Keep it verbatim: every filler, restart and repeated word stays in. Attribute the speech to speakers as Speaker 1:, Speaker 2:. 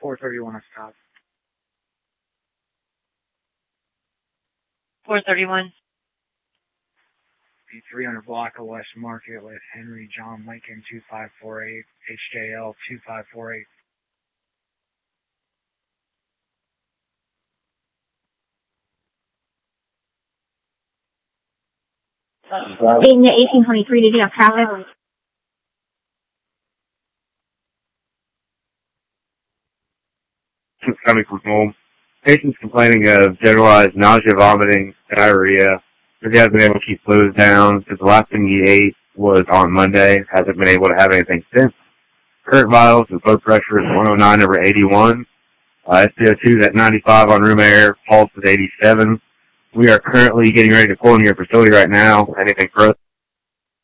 Speaker 1: four thirty-one a stop.
Speaker 2: four thirty-one.
Speaker 1: The three hundred block of West Market with Henry John Lincoln two five four eight, H J L two five four eight.
Speaker 3: Dayton to eighteen twenty-three, did you have traffic?
Speaker 4: Coming from home. Patient's complaining of generalized nausea, vomiting, diarrhea. Because he hasn't been able to keep fluids down since the last thing he ate was on Monday. Hasn't been able to have anything since. Current vitals and blood pressure is one oh nine over eighty-one. Uh, S p O two is at ninety-five on room air. Pulse is eighty-seven. We are currently getting ready to pull into your facility right now. Anything further?